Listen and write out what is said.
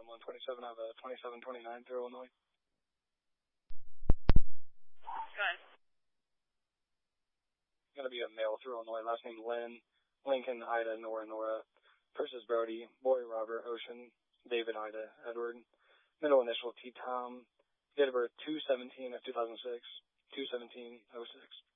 I'm on 27. I have a 2729 through Illinois. Go ahead. Going to be a male through Illinois. Last name Lynn. Lincoln, Ida, Nora. First is Brody. Boy, Robert, Ocean. David, Ida, Edward. Middle initial T, Tom. Date of birth 2/17 of 2006. 2/17/06.